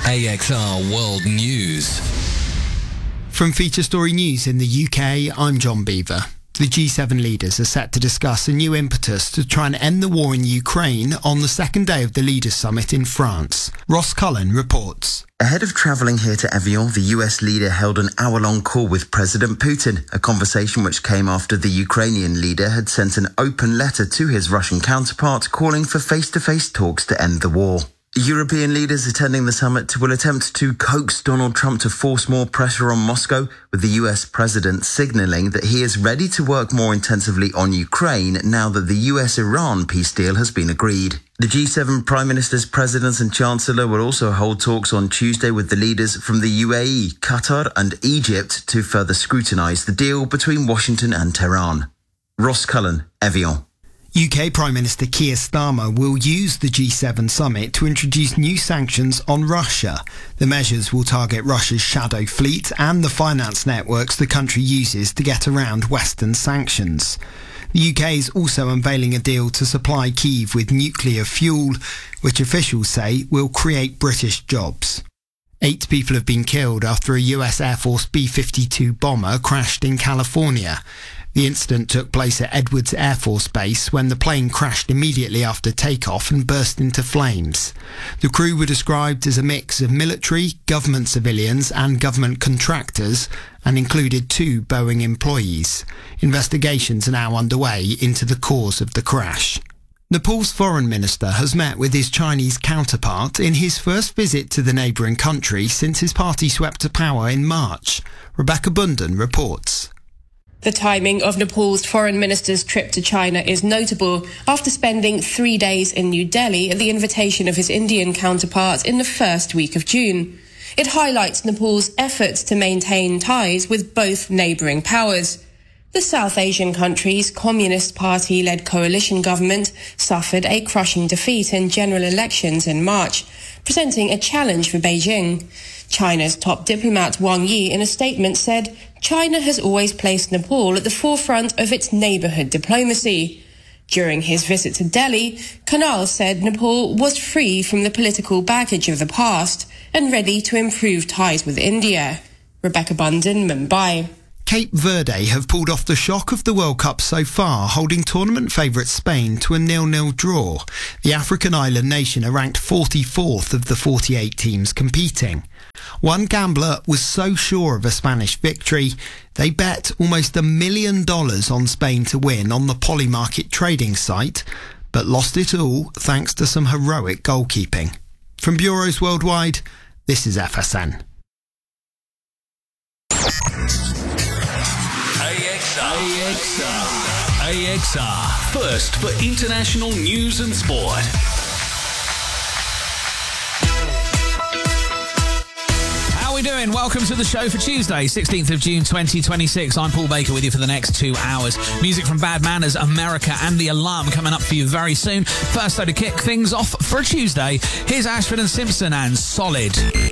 AXR World News. From Feature Story News in the UK, I'm John Beaver. The G7 leaders are set to discuss a new impetus to try and end the war in Ukraine on the second day of the Leaders' Summit in France. Ross Cullen reports. Ahead of travelling here to Evian, the US leader held an hour-long call with President Putin, a conversation which came after the Ukrainian leader had sent an open letter to his Russian counterpart calling for face-to-face talks to end the war. European leaders attending the summit will attempt to coax Donald Trump to force more pressure on Moscow, with the US president signalling that he is ready to work more intensively on Ukraine now that the US-Iran peace deal has been agreed. The G7 prime ministers, presidents and chancellor will also hold talks on Tuesday with the leaders from the UAE, Qatar and Egypt to further scrutinise the deal between Washington and Tehran. Ross Cullen, Evian. UK Prime Minister Keir Starmer will use the G7 summit to introduce new sanctions on Russia. The measures will target Russia's shadow fleet and the finance networks the country uses to get around Western sanctions. The UK is also unveiling a deal to supply Kyiv with nuclear fuel, which officials say will create British jobs. 8 people have been killed after a US Air Force B-52 bomber crashed in California. The incident took place at Edwards Air Force Base when the plane crashed immediately after takeoff and burst into flames. The crew were described as a mix of military, government civilians and government contractors and included 2 Boeing employees. Investigations are now underway into the cause of the crash. Nepal's foreign minister has met with his Chinese counterpart in his first visit to the neighbouring country since his party swept to power in March. Rebecca Bunden reports. The timing of Nepal's foreign minister's trip to China is notable after spending 3 days in New Delhi at the invitation of his Indian counterpart in the first week of June. It highlights Nepal's efforts to maintain ties with both neighbouring powers. The South Asian country's Communist Party-led coalition government suffered a crushing defeat in general elections in March, presenting a challenge for Beijing. China's top diplomat Wang Yi in a statement said China has always placed Nepal at the forefront of its neighbourhood diplomacy. During his visit to Delhi, Kanal said Nepal was free from the political baggage of the past and ready to improve ties with India. Rebecca Bunden, Mumbai. Cape Verde have pulled off the shock of the World Cup so far, holding tournament favourite Spain to a 0-0 draw. The African island nation are ranked 44th of the 48 teams competing. One gambler was so sure of a Spanish victory, they bet almost $1 million on Spain to win on the Polymarket trading site, but lost it all thanks to some heroic goalkeeping. From bureaus worldwide, this is FSN. AXR, first for international news and sport. How are we doing? Welcome to the show for Tuesday, 16th of June 2026. I'm Paul Baker with you for the next 2 hours. Music from Bad Manners, America and The Alarm coming up for you very soon. First, though, to kick things off for a Tuesday, here's Ashford and Simpson and Solid.